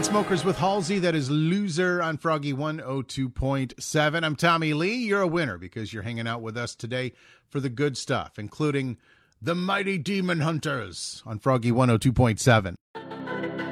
Chainsmokers with Halsey. That is Loser on Froggy 102.7. I'm Tommy Lee. You're a winner because you're hanging out with us today for the good stuff, including the Mighty Demon Hunters on Froggy 102.7.